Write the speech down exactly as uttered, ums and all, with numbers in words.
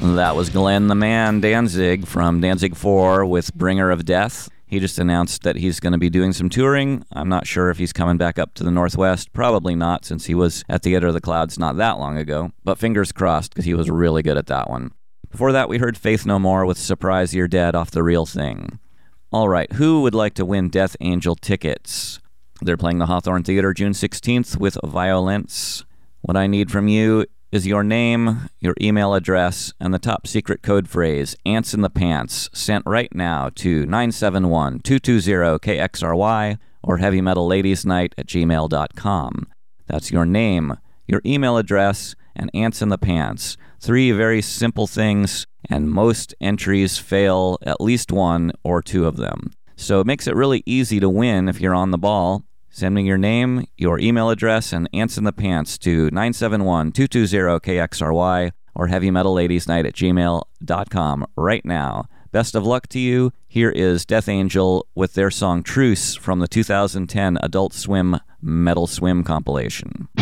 That was Glenn the Man Danzig from Danzig four with Bringer of Death. He just announced that he's going to be doing some touring. I'm not sure if he's coming back up to the Northwest. Probably not, since he was at Theater of the Clouds not that long ago. But fingers crossed, because he was really good at that one. Before that, we heard Faith No More with Surprise You're Dead off The Real Thing. All right, who would like to win Death Angel tickets? They're playing the Hawthorne Theater June sixteenth with Violence. What I need from you is your name, your email address, and the top secret code phrase, Ants in the Pants, sent right now to nine seven one, two two zero, K X R Y or heavy metal ladies night at gmail dot com. That's your name, your email address, and Ants in the Pants. Three very simple things, and most entries fail at least one or two of them. So it makes it really easy to win if you're on the ball. Send me your name, your email address, and Ants in the Pants to nine seven one, two two zero, K X R Y or heavy metal ladies night at gmail dot com right now. Best of luck to you. Here is Death Angel with their song Truce from the two thousand ten Adult Swim Metal Swim compilation.